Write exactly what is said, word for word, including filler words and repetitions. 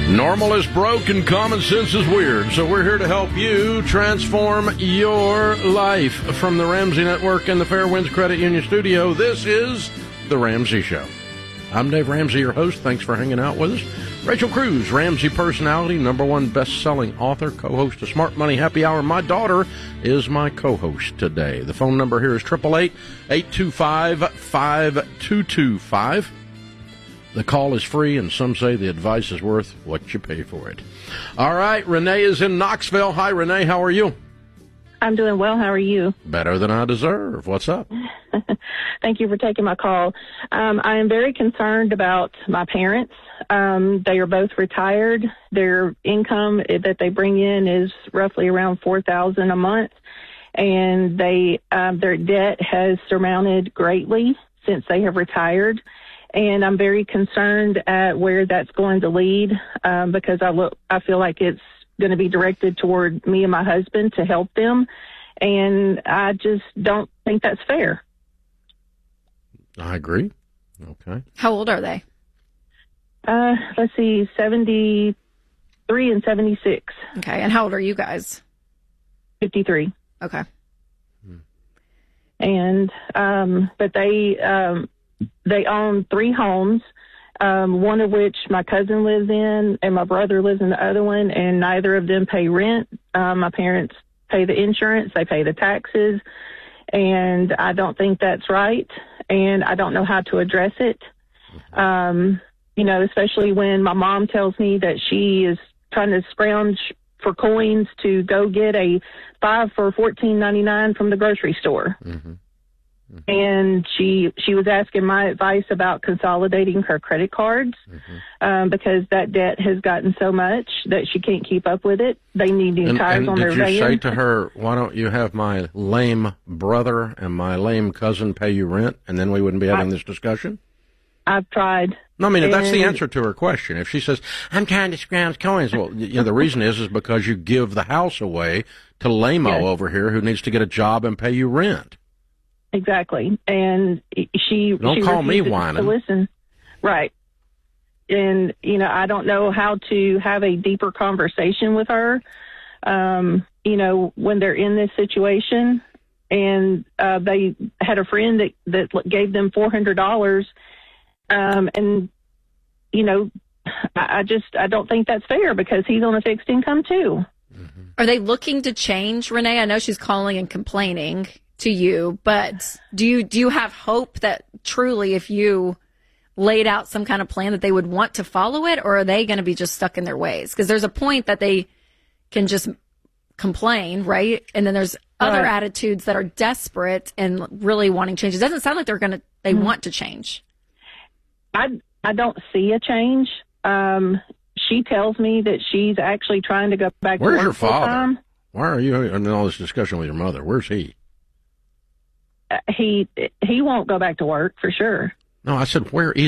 Normal is broke and common sense is weird, so we're here to help you transform your life. From the Ramsey Network and the Fairwinds Credit Union Studio, this is The Ramsey Show. I'm Dave Ramsey, your host. Thanks for hanging out with us. Rachel Cruz, Ramsey personality, number one best-selling author, co-host of Smart Money Happy Hour. My daughter is my co-host today. The phone number here is eight eight eight, eight two five, five two two five. The call is free, and some say the advice is worth what you pay for it. All right, Renee is in Knoxville. Hi, Renee. How are you? I'm doing well. How are you? Better than I deserve. What's up? Thank you for taking my call. Um, I am very concerned about my parents. Um, they are both retired. Their income that they bring in is roughly around four thousand dollars a month, and they um, their debt has surmounted greatly since they have retired. And I'm very concerned at where that's going to lead um, because I look, I feel like it's going to be directed toward me and my husband to help them, and I just don't think that's fair. I agree. Okay. How old are they? Uh, let's see, seventy-three and seventy-six. Okay, and how old are you guys? fifty-three. Okay. Hmm. And um, but they um, they own three homes. Um, one of which my cousin lives in and my brother lives in the other one, and neither of them pay rent. Um, my parents pay the insurance, they pay the taxes, and I don't think that's right, and I don't know how to address it. Um, you know, especially when my mom tells me that she is trying to scrounge for coins to go get a five for fourteen ninety-nine from the grocery store. Mm-hmm. Mm-hmm. And she she was asking my advice about consolidating her credit cards mm-hmm. um, because that debt has gotten so much that she can't keep up with it. They need new and, tires and on their van. Did you say to her, why don't you have my lame brother and my lame cousin pay you rent, and then we wouldn't be having I, this discussion? I've tried. No, I mean, and, that's the answer to her question. If she says, I'm trying to scrounge coins, well, you know, the reason is is because you give the house away to lame-o yes. over here who needs to get a job and pay you rent. Exactly, and she don't she call me whining. To listen, right? And you know, I don't know how to have a deeper conversation with her. Um, you know, when they're in this situation, and uh, they had a friend that that gave them four hundred dollars, um, and you know, I, I just I don't think that's fair because he's on a fixed income too. Mm-hmm. Are they looking to change, Renee? I know she's calling and complaining to you, but do you do you have hope that truly if you laid out some kind of plan that they would want to follow it, or are they going to be just stuck in their ways? Because there's a point that they can just complain, right? And then there's other right. attitudes that are desperate and really wanting change. It doesn't sound like they're going to they mm-hmm. want to change. I I don't see a change. Um, she tells me that she's actually trying to go back Where's to work your father? full-time. Why are you in all this discussion with your mother? Where's he? He he won't go back to work for sure. No, I said, where is